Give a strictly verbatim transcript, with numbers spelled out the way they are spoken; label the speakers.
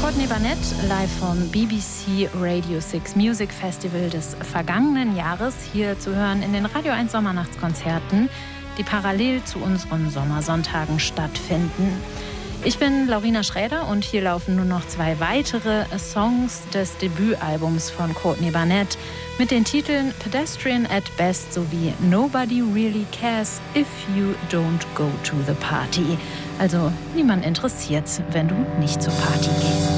Speaker 1: Courtney Barnett, live vom B B C Radio six Music Festival des vergangenen Jahres, hier zu hören in den Radio eins Sommernachtskonzerten, die parallel zu unseren Sommersonntagen stattfinden. Ich bin Laurina Schräder und hier laufen nur noch zwei weitere Songs des Debütalbums von Courtney Barnett mit den Titeln Pedestrian at Best sowie Nobody Really Cares If You Don't Go to the Party. Also niemand interessiert's, wenn du nicht zur Party gehst.